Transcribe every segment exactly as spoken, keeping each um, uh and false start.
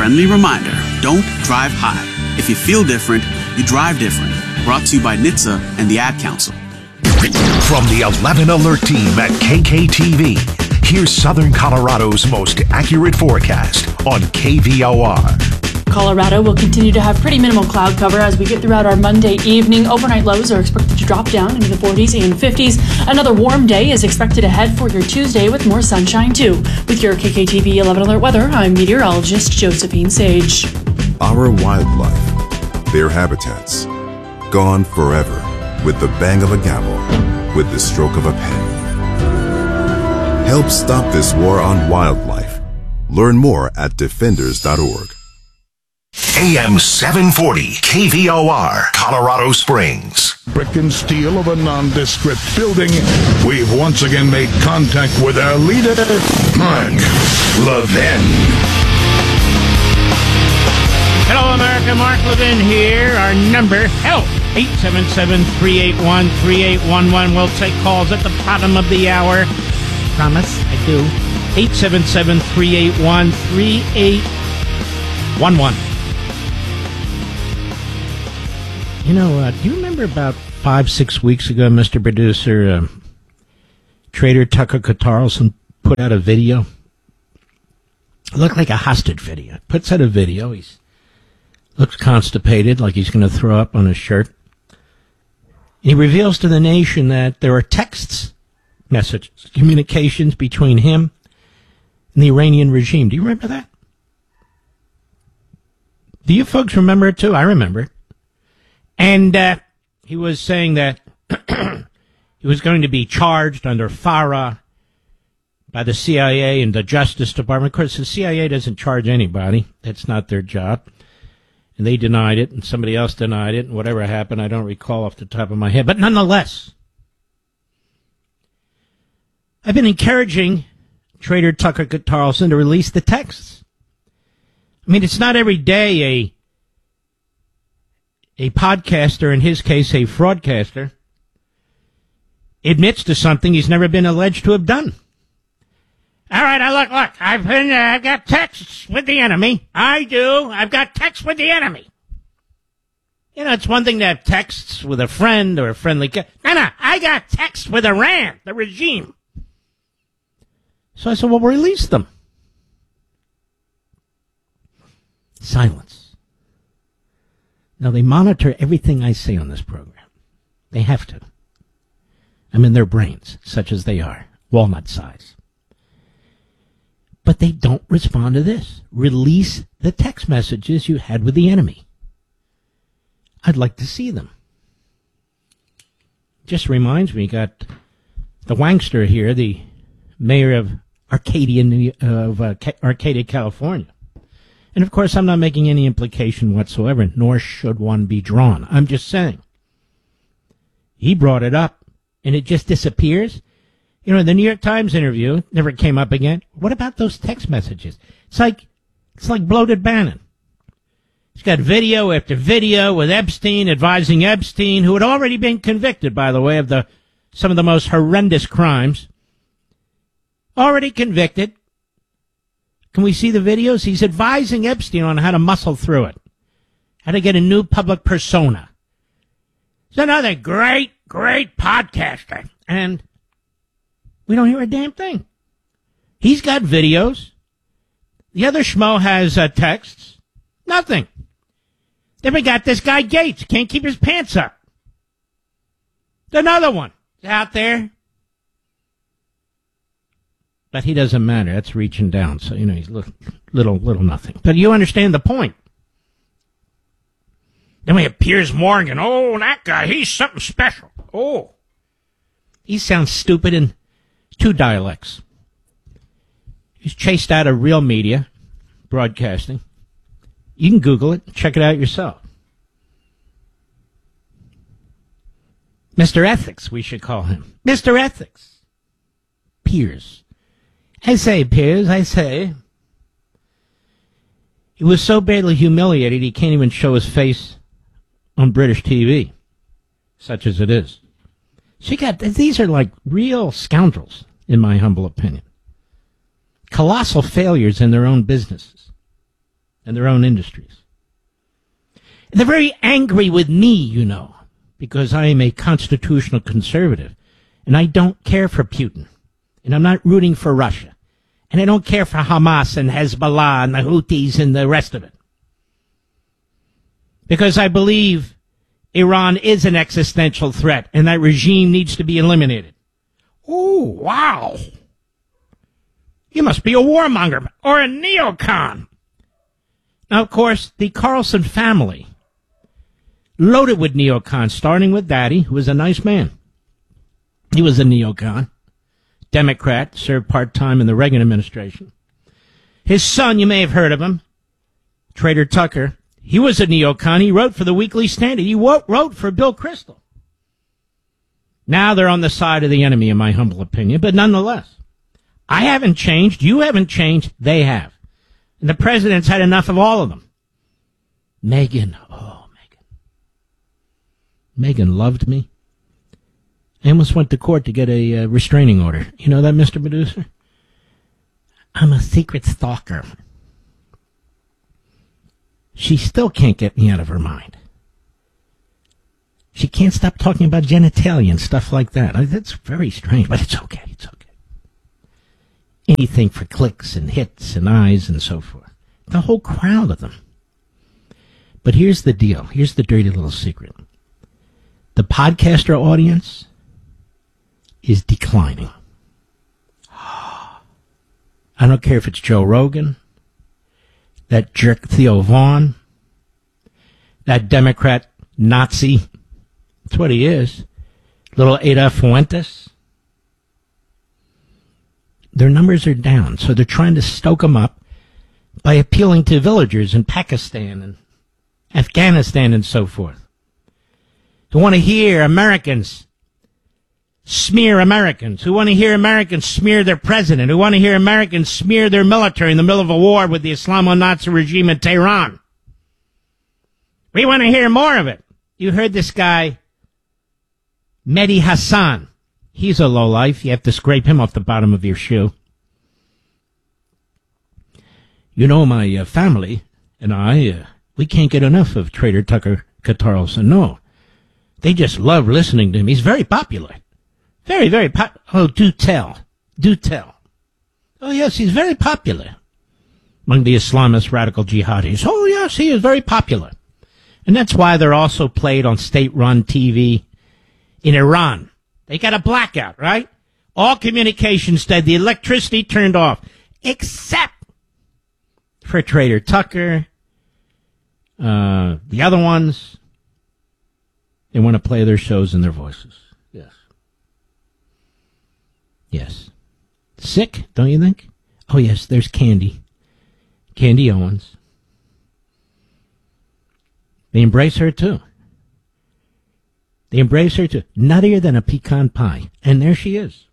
friendly reminder, don't drive high. If you feel different, you drive different. Brought to you by N H T S A and the Ad Council. From the eleven Alert Team at K K T V, here's Southern Colorado's most accurate forecast on K V O R. Colorado will continue to have pretty minimal cloud cover as we get throughout our Monday evening. Overnight lows are expected to drop down into the forties and fifties. Another warm day is expected ahead for your Tuesday with more sunshine too. With your K K T V eleven Alert weather, I'm meteorologist Josephine Sage. Our wildlife, their habitats, gone forever with the bang of a gavel, with the stroke of a pen. Help stop this war on wildlife. Learn more at defenders dot org. A M seven forty, K V O R, Colorado Springs. Brick and steel of a nondescript building, we've once again made contact with our leader, Mark Levin. Hello, America. Mark Levin here. Our number, help, eight seven seven, three eight one, three eight one one. We'll take calls at the bottom of the hour. Promise, I do. eight seven seven, three eight one, three eight one one. You know, uh, do you remember about five, six weeks ago, Mister Producer, uh, Trader Tucker Carlson put out a video? It looked like a hostage video. Puts out a video. He looks constipated, like he's going to throw up on his shirt. He reveals to the nation that there are texts, messages, communications between him and the Iranian regime. Do you remember that? Do you folks remember it too? I remember it. And uh, he was saying that he was going to be charged under FARA by the C I A and the Justice Department. Of course, the C I A doesn't charge anybody. That's not their job. And they denied it, and somebody else denied it, and whatever happened, I don't recall off the top of my head. But nonetheless, I've been encouraging Trader Tucker Carlson to release the texts. I mean, it's not every day a a podcaster, in his case a fraudcaster, admits to something he's never been alleged to have done. All right, now look, look, I've been, uh, I've got texts with the enemy. I do. I've got texts with the enemy. You know, it's one thing to have texts with a friend or a friendly... Ca- no, no, I got texts with Iran, the regime. So I said, well, release them. Silence. Now, they monitor everything I say on this program. They have to. I'm in their brains, such as they are, walnut size. But they don't respond to this. Release the text messages you had with the enemy. I'd like to see them. Just reminds me, got the wankster here, the mayor of Arcadia, of uh, Arcadia, California. And, of course, I'm not making any implication whatsoever, nor should one be drawn. I'm just saying. He brought it up, and it just disappears. You know, the New York Times interview never came up again. What about those text messages? It's like, it's like bloated Bannon. He's got video after video with Epstein, advising Epstein, who had already been convicted, by the way, of the some of the most horrendous crimes. Already convicted. Can we see the videos? He's advising Epstein on how to muscle through it, how to get a new public persona. He's another great, great podcaster. And we don't hear a damn thing. He's got videos. The other schmo has uh, texts. Nothing. Then we got this guy Gates. Can't keep his pants up. Another one. He's out there. But he doesn't matter. That's reaching down. So, you know, he's little, little, little nothing. But you understand the point. Then we have Piers Morgan. Oh, that guy, he's something special. Oh. He sounds stupid in two dialects. He's chased out of real media, broadcasting. You can Google it. Check it out yourself. Mister Ethics, we should call him. Mister Ethics. Piers. I say, Piers, I say. He was so badly humiliated he can't even show his face on British T V, such as it is. She got, these are like real scoundrels, in my humble opinion. Colossal failures in their own businesses. and their own industries. And they're very angry with me, you know, because I am a constitutional conservative, and I don't care for Putin, and I'm not rooting for Russia, and I don't care for Hamas and Hezbollah and the Houthis and the rest of it. Because I believe Iran is an existential threat, and that regime needs to be eliminated. Oh, wow. You must be a warmonger or a neocon. Now, of course, the Carlson family, loaded with neocons, starting with Daddy, who was a nice man. He was a neocon, Democrat, served part-time in the Reagan administration. His son, you may have heard of him, Trader Tucker. He was a neocon. He wrote for the Weekly Standard. He wrote for Bill Kristol. Now they're on the side of the enemy, in my humble opinion, but nonetheless, I haven't changed. You haven't changed. They have. And the president's had enough of all of them. Megan. Oh, Megan. Megan loved me. I almost went to court to get a uh, restraining order. You know that, Mister Producer? I'm a secret stalker. She still can't get me out of her mind. She can't stop talking about genitalia and stuff like that. I, that's very strange, but it's okay. It's okay. Anything for clicks and hits and eyes and so forth. The whole crowd of them. But here's the deal. Here's the dirty little secret. The podcaster audience is declining. I don't care if it's Joe Rogan, that jerk Theo Vaughn, that Democrat Nazi. That's what he is. Little Ada Fuentes. Their numbers are down, so they're trying to stoke them up by appealing to villagers in Pakistan and Afghanistan and so forth, who want to hear Americans smear Americans, who want to hear Americans smear their president, who want to hear Americans smear their military in the middle of a war with the Islamo-Nazi regime in Tehran. We want to hear more of it. You heard this guy, Mehdi Hassan. He's a lowlife. You have to scrape him off the bottom of your shoe. You know, my uh, family and I, uh, we can't get enough of Trader Tucker Carlson. No. They just love listening to him. He's very popular. Very, very popular. Oh, do tell. Do tell. Oh, yes, he's very popular among the Islamist radical jihadis. Oh, yes, he is very popular. And that's why they're also played on state-run T V in Iran. They got a blackout, right? All communications dead. The electricity turned off, except for Trader Tucker. Uh, the other ones, they want to play their shows and their voices. Yes. Yes. Sick, don't you think? Oh, yes, there's Candy. Candy Owens. They embrace her, too. They embrace her, too. Nuttier than a pecan pie. And there she is.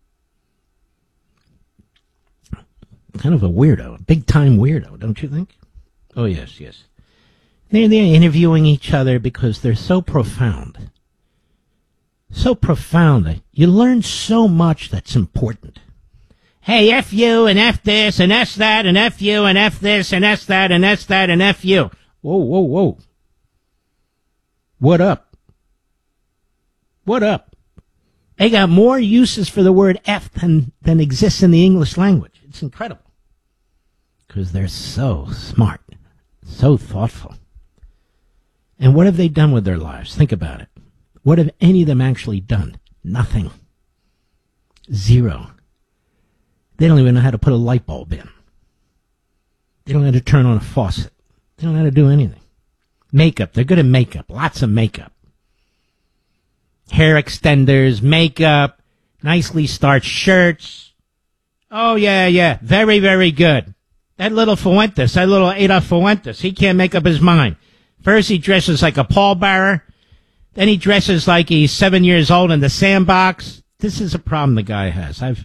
Kind of a weirdo. A big-time weirdo, don't you think? Oh, yes, yes. They're, they're interviewing each other because they're so profound. So profound. You learn so much that's important. Hey, F you, and F this, and F that, and F you, and F this, and F that, and F that, and F you. Whoa, whoa, whoa. What up? What up? They got more uses for the word F than, than exists in the English language. It's incredible. Because they're so smart, so thoughtful. And what have they done with their lives? Think about it. What have any of them actually done? Nothing. Zero. They don't even know how to put a light bulb in. They don't know how to turn on a faucet. They don't know how to do anything. Makeup. They're good at makeup. Lots of makeup. Hair extenders, makeup, nicely starched shirts. Oh, yeah, yeah. Very, very good. That little Fuentes, that little Ada Fuentes, he can't make up his mind. First he dresses like a pallbearer. Then he dresses like he's seven years old in the sandbox. This is a problem the guy has. I've,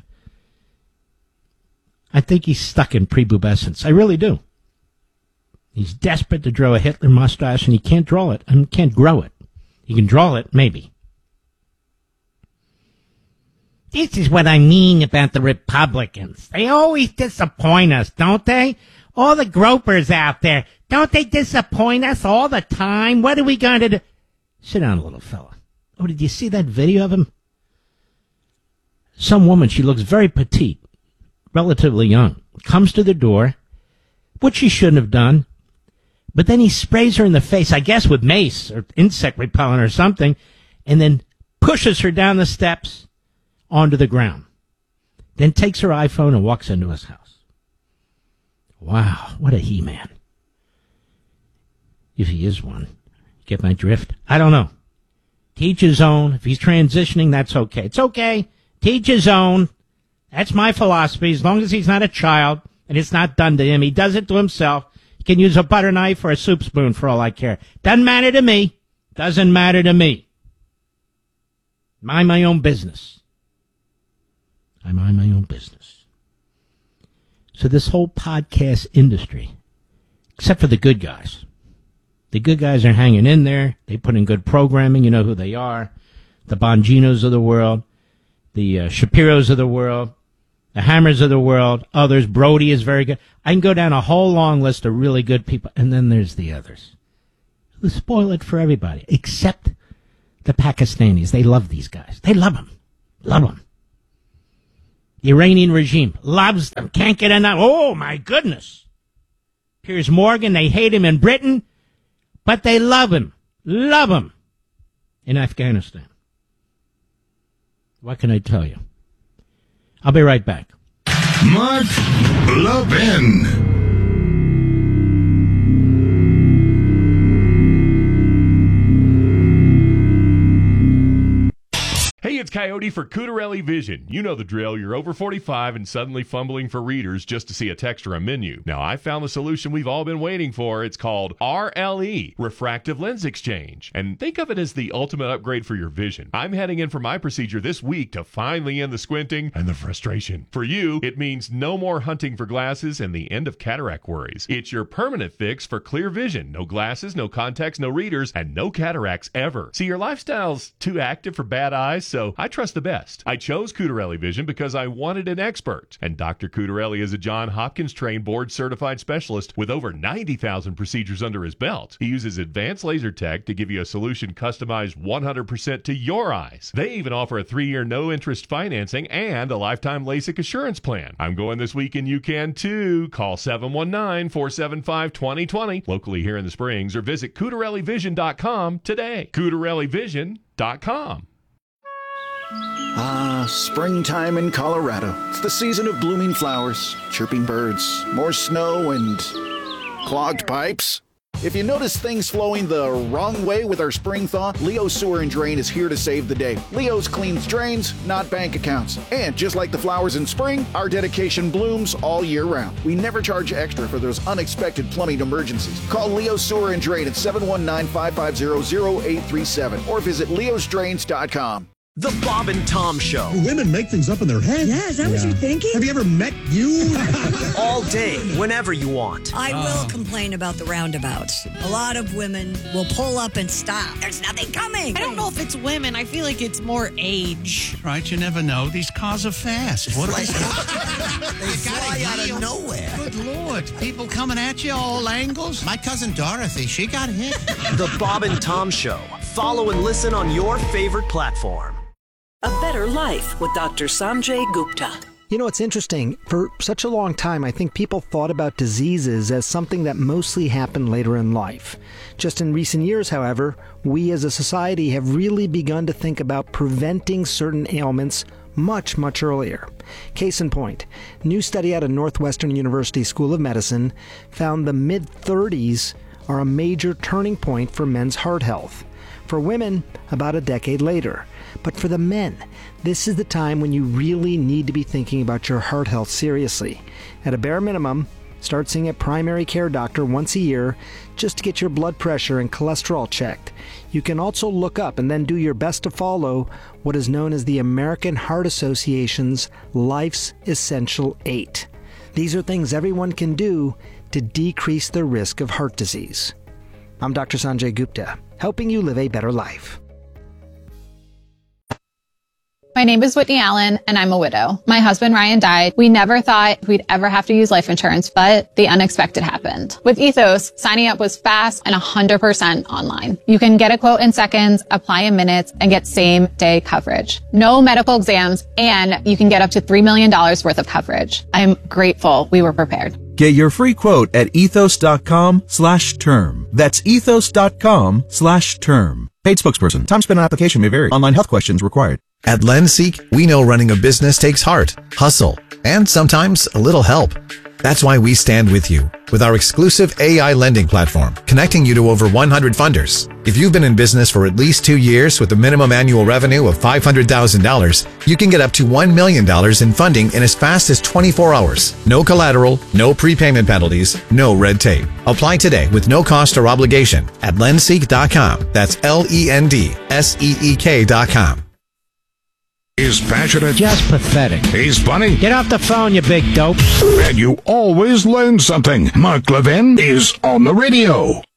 I think he's stuck in prepubescence. I really do. He's desperate to draw a Hitler mustache, and he can't draw it. I mean, can't grow it. He can draw it, maybe. This is what I mean about the Republicans. They always disappoint us, don't they? All the gropers out there, don't they disappoint us all the time? What are we going to do? Sit down, little fella. Oh, did you see that video of him? Some woman, she looks very petite, relatively young, comes to the door, which she shouldn't have done, but then he sprays her in the face, I guess with mace or insect repellent or something, and then pushes her down the steps onto the ground. Then takes her iPhone and walks into his house. Wow, what a he-man. If he is one. Get my drift? I don't know. Teach his own. If he's transitioning, that's okay. It's okay. Teach his own. That's my philosophy. As long as he's not a child and it's not done to him, he does it to himself. He can use a butter knife or a soup spoon for all I care. Doesn't matter to me. Doesn't matter to me. Mind my own business. I mind my own business. So this whole podcast industry, except for the good guys, the good guys are hanging in there. They put in good programming. You know who they are. The Bonginos of the world, the uh, Shapiros of the world, the Hammers of the world, others. Brody is very good. I can go down a whole long list of really good people. And then there's the others who spoil it for everybody, except the Pakistanis. They love these guys. They love them. Love them. The Iranian regime loves them. Can't get enough. Oh, my goodness. Piers Morgan, they hate him in Britain, but they love him. Love him in Afghanistan. What can I tell you? I'll be right back. Mark Levin. Hey, it's Coyote for Cutarelli Vision. You know the drill. You're over forty-five and suddenly fumbling for readers just to see a text or a menu. Now, I found the solution we've all been waiting for. It's called R L E, Refractive Lens Exchange. And think of it as the ultimate upgrade for your vision. I'm heading in for my procedure this week to finally end the squinting and the frustration. For you, it means no more hunting for glasses and the end of cataract worries. It's your permanent fix for clear vision. No glasses, no contacts, no readers, and no cataracts ever. See, your lifestyle's too active for bad eyes, so I trust the best. I chose Cutarelli Vision because I wanted an expert. And Doctor Cutarelli is a John Hopkins-trained board-certified specialist with over ninety thousand procedures under his belt. He uses advanced laser tech to give you a solution customized one hundred percent to your eyes. They even offer a three-year no-interest financing and a lifetime LASIK assurance plan. I'm going this week and you can too. Call seven one nine, four seven five, two zero two zero locally here in the Springs or visit Cutarelli Vision dot com today. Cutarelli Vision dot com. Ah, springtime in Colorado. It's the season of blooming flowers, chirping birds, more snow, and clogged pipes. If you notice things flowing the wrong way with our spring thaw, Leo's Sewer and Drain is here to save the day. Leo's cleans drains, not bank accounts. And just like the flowers in spring, our dedication blooms all year round. We never charge extra for those unexpected plumbing emergencies. Call Leo's Sewer and Drain at seven one nine, five five zero, zero eight three seven or visit leos drains dot com. The Bob and Tom Show. Women make things up in their head. Yeah, is that yeah. what you're thinking? Have you ever met you? All day, whenever you want. I oh. will complain about the roundabouts. A lot of women will pull up and stop. There's nothing coming. I don't know if it's women. I feel like it's more age. Right, you never know. These cars are fast. What they fly out of nowhere. Good Lord. People coming at you all angles. My cousin Dorothy, she got hit. The Bob and Tom Show. Follow and listen on your favorite platform. A Better Life with Doctor Sanjay Gupta. You know, it's interesting. For such a long time, I think people thought about diseases as something that mostly happened later in life. Just in recent years, however, we as a society have really begun to think about preventing certain ailments much, much earlier. Case in point, a new study out of Northwestern University School of Medicine found the mid-thirties are a major turning point for men's heart health. For women, about a decade later. But for the men, this is the time when you really need to be thinking about your heart health seriously. At a bare minimum, start seeing a primary care doctor once a year just to get your blood pressure and cholesterol checked. You can also look up and then do your best to follow what is known as the American Heart Association's Life's Essential Eight. These are things everyone can do to decrease the risk of heart disease. I'm Doctor Sanjay Gupta, helping you live a better life. My name is Whitney Allen, and I'm a widow. My husband, Ryan, died. We never thought we'd ever have to use life insurance, but the unexpected happened. With Ethos, signing up was fast and one hundred percent online. You can get a quote in seconds, apply in minutes, and get same-day coverage. No medical exams, and you can get up to three million dollars worth of coverage. I'm grateful we were prepared. Get your free quote at ethos.com slash term. That's ethos.com slash term. Paid spokesperson. Time spent on application may vary. Online health questions required. At LendSeek, we know running a business takes heart, hustle, and sometimes a little help. That's why we stand with you with our exclusive A I lending platform, connecting you to over one hundred funders. If you've been in business for at least two years with a minimum annual revenue of five hundred thousand dollars, you can get up to one million dollars in funding in as fast as twenty-four hours. No collateral, no prepayment penalties, no red tape. Apply today with no cost or obligation at lendseek dot com. That's L E N D S E E K dot com. He's passionate. Just pathetic. He's funny. Get off the phone, you big dope. And you always learn something. Mark Levin is on the radio.